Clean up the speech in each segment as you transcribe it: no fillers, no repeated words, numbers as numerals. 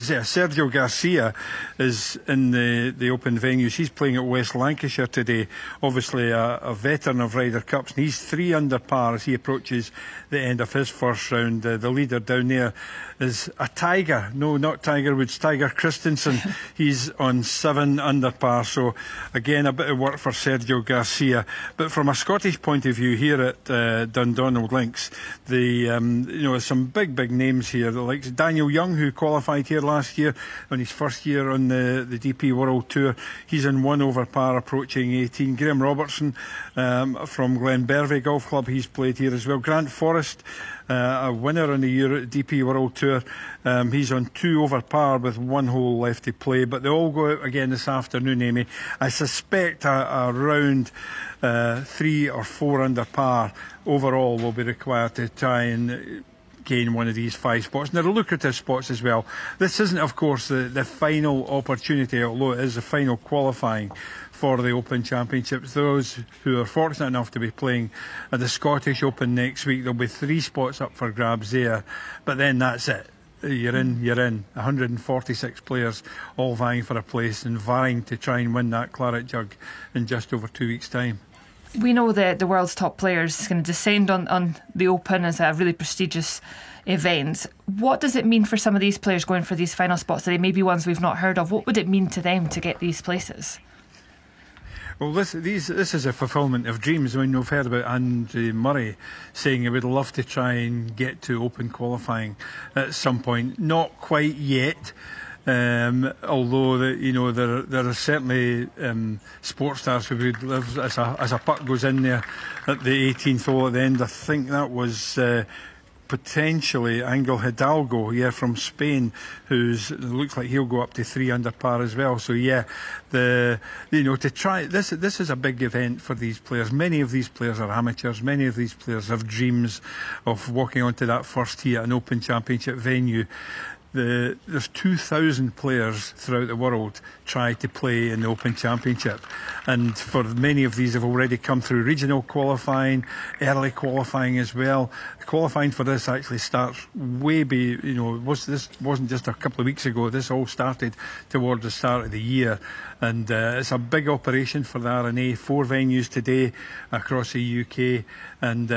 Sergio Garcia is in the open venues. He's playing at West Lancashire today. Obviously a veteran of Ryder Cups, and he's 3 under par as he approaches the end of his first round. The leader down there is a Tiger. No, not Tiger Woods, Tiger Christensen. He's on 7 under par. So again, a bit of work for Sergio Garcia. But from a Scottish point of view here at Dundonald Links, some big names here. The likes of Daniel Young, who qualified here last year on his first year on the DP World Tour. He's in 1 over par, approaching 18. Graham Robertson from Glenbervie Golf Club, he's played here as well. Grant Forrest, a winner on the DP World Tour, he's on 2 over par with 1 hole left to play. But they all go out again this afternoon, Amy. I suspect a round 3 or 4 under par overall will be required to try and gain one of these 5 spots, and they're lucrative spots as well. This isn't, of course, the final opportunity, although it is the final qualifying for the Open Championships. Those who are fortunate enough to be playing at the Scottish Open next week, there'll be 3 spots up for grabs there, but then that's it. You're in. 146 players all vying for a place and vying to try and win that claret jug in just over 2 weeks' time. We know that the world's top players can descend on the Open as a really prestigious event. What does it mean for some of these players going for these final spots? They may be ones we've not heard of. What would it mean to them to get these places? Well, this is a fulfilment of dreams. I mean, we've heard about Andy Murray saying he would love to try and get to Open qualifying at some point. Not quite yet. Although there are certainly sports stars who would live as a putt goes in there at the 18th hole at the end. I think that was potentially Angel Hidalgo, from Spain, looks like he'll go up to 3 under par as well. So to try this is a big event for these players. Many of these players are amateurs. Many of these players have dreams of walking onto that first tee at an Open Championship venue. There's 2,000 players throughout the world try to play in the Open Championship, and for many of these have already come through regional qualifying, early qualifying as well. The qualifying for this actually starts this wasn't just a couple of weeks ago. This all started towards the start of the year, and it's a big operation for the R&A. 4 venues today across the UK, and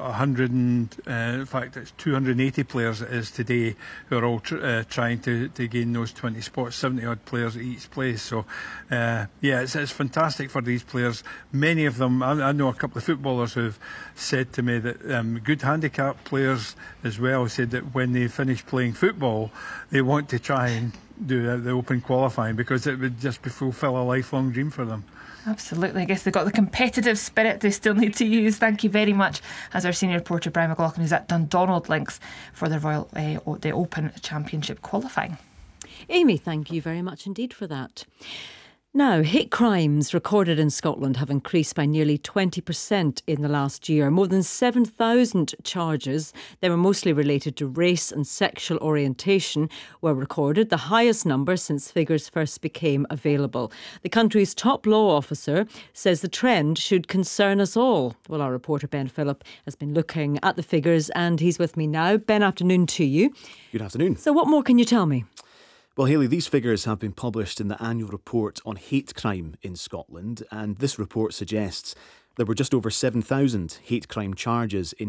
in fact it's 280 players it is today who are all trying to gain those 20 spots, 70 odd players at each place. So it's fantastic for these players. Many of them, I know a couple of footballers who've said to me that good handicap players as well said that when they finish playing football they want to try and do the Open qualifying because it would just fulfill a lifelong dream for them. Absolutely. I guess they've got the competitive spirit they still need to use. Thank you very much, as our senior reporter Brian McLaughlin, who's at Dundonald Links for the Open Championship qualifying. Amy, thank you very much indeed for that. Now, hate crimes recorded in Scotland have increased by nearly 20% in the last year. More than 7,000 charges, they were mostly related to race and sexual orientation, were recorded, the highest number since figures first became available. The country's top law officer says the trend should concern us all. Well, our reporter Ben Phillip has been looking at the figures and he's with me now. Ben, afternoon to you. Good afternoon. So what more can you tell me? Well, Hayley, these figures have been published in the annual report on hate crime in Scotland, and this report suggests there were just over 7,000 hate crime charges in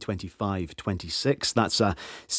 2025-26. That's a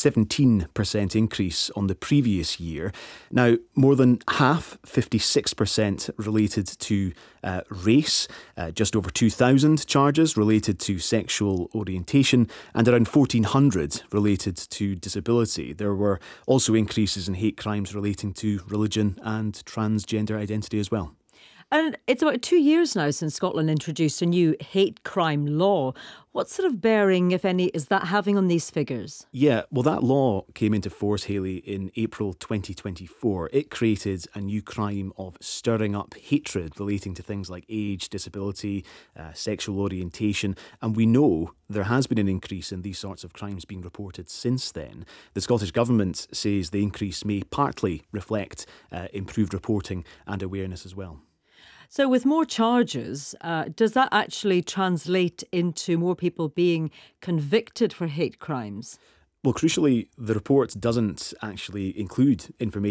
17% increase on the previous year. Now, more than half, 56%, related to race, just over 2,000 charges related to sexual orientation, and around 1,400 related to disability. There were also increases in hate crimes relating to religion and transgender identity as well. And it's about 2 years now since Scotland introduced a new hate crime law. What sort of bearing, if any, is that having on these figures? Yeah, well, that law came into force, Hayley, in April 2024. It created a new crime of stirring up hatred relating to things like age, disability, sexual orientation. And we know there has been an increase in these sorts of crimes being reported since then. The Scottish Government says the increase may partly reflect improved reporting and awareness as well. So with more charges, does that actually translate into more people being convicted for hate crimes? Well, crucially, the report doesn't actually include information